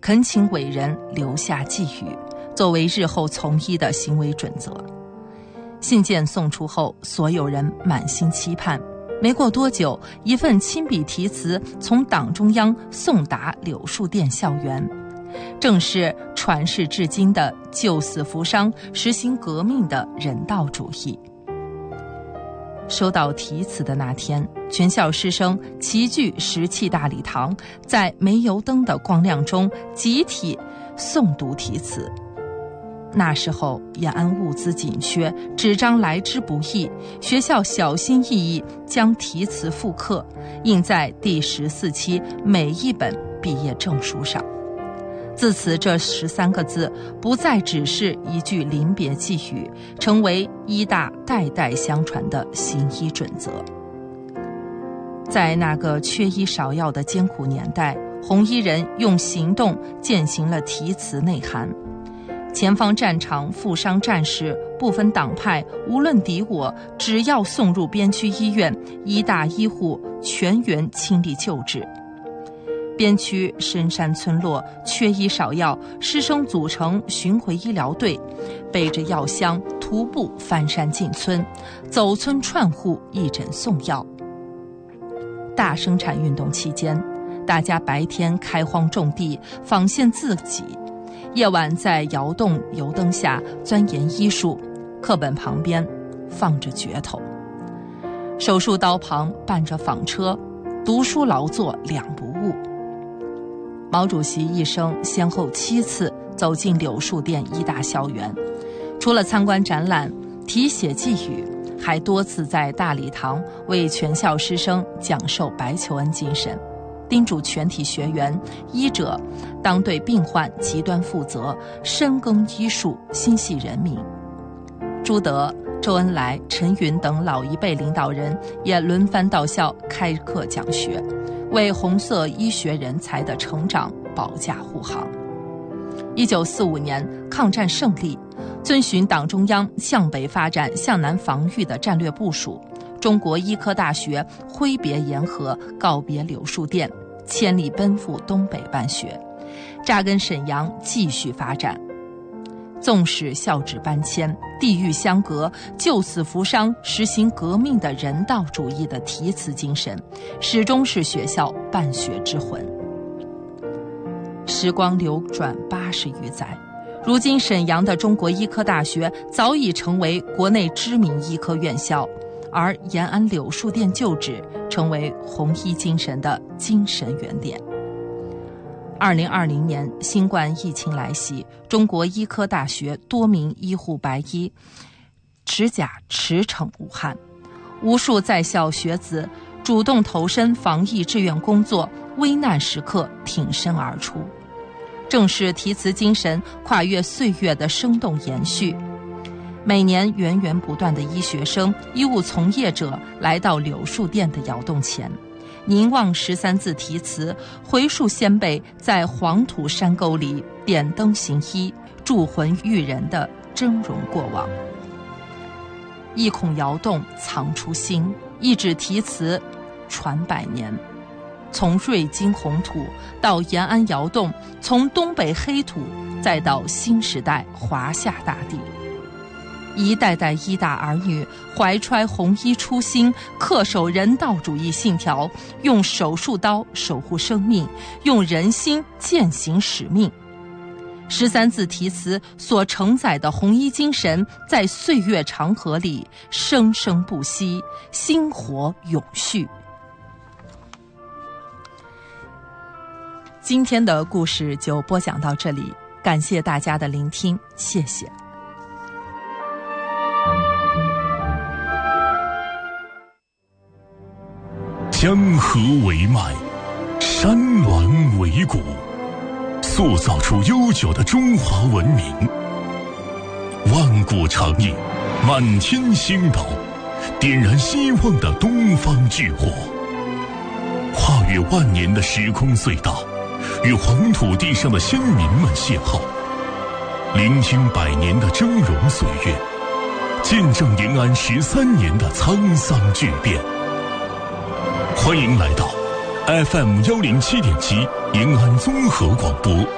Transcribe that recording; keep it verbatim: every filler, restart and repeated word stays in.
恳请伟人留下寄语，作为日后从医的行为准则。信件送出后，所有人满心期盼。没过多久，一份亲笔题词从党中央送达柳树店校园，正是传世至今的救死扶伤、实行革命的人道主义。收到题词的那天，全校师生齐聚石器大礼堂，在煤油灯的光亮中集体诵读题词。那时候延安物资紧缺，纸张来之不易，学校小心翼翼将题词复刻，印在第十四期每一本毕业证书上。自此，这十三个字不再只是一句临别寄语，成为医大代代相传的行医准则。在那个缺医少药的艰苦年代，红衣人用行动践行了题词内涵。前方战场负伤战士不分党派，无论敌我，只要送入边区医院，医大医护全员倾力救治。边区深山村落缺医少药，师生组成巡回医疗队，背着药箱徒步翻山进村，走村串户义诊送药。大生产运动期间，大家白天开荒种地，纺线自己，夜晚在窑洞油灯下钻研医术，课本旁边放着镢头，手术刀旁伴着纺车，读书劳作两不误。毛主席一生先后七次走进柳树店医大校园，除了参观展览、题写寄语，还多次在大礼堂为全校师生讲授白求恩精神，叮嘱全体学员、医者当对病患极端负责，深耕医术，心系人民。朱德、周恩来、陈云等老一辈领导人也轮番到校开课讲学，为红色医学人才的成长保驾护航。一九四五年抗战胜利，遵循党中央向北发展、向南防御的战略部署，中国医科大学挥别沿河，告别柳树店，千里奔赴东北办学，扎根沈阳，继续发展。纵使校址搬迁，地域相隔，救死扶伤，实行革命的人道主义的题词精神，始终是学校办学之魂。时光流转八十余载，如今沈阳的中国医科大学早已成为国内知名医科院校，而延安柳树店旧址成为红医精神的精神原点。二零二零年新冠疫情来袭，中国医科大学多名医护白衣持甲驰骋武汉，无数在校学子主动投身防疫志愿工作，危难时刻挺身而出。正是题词精神跨越岁月的生动延续。每年源源不断的医学生、医务从业者来到柳树店的窑洞前，凝望十三字题词，回溯先辈在黄土山沟里点灯行医、铸魂育人的峥嵘过往。一孔窑洞藏出心，一纸题词传百年。从瑞金红土到延安窑洞，从东北黑土再到新时代华夏大地，一代代医大儿女怀揣红衣初心，恪守人道主义信条，用手术刀守护生命，用人心践行使命。十三字题词所承载的红衣精神，在岁月长河里生生不息，薪火永续。今天的故事就播讲到这里，感谢大家的聆听，谢谢。 江河为脉，山峦为骨，塑造出悠久的中华文明。万古长夜，满天星斗，点燃希望的东方巨火。跨越万年的时空隧道，与黄土地上的先民们邂逅，聆听百年的峥嵘岁月，见证延安十三年的沧桑巨变。欢迎来到 F M 幺零七点七延安综合广播。